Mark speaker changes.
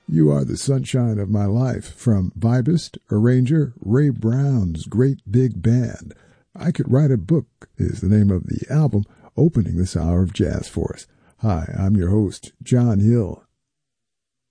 Speaker 1: You Are the Sunshine of My Life from vibist, arranger Ray Brown's Great Big Band. I Could Write a Book is the name of the album opening this hour of jazz for us. Hi, I'm your host, John Hill.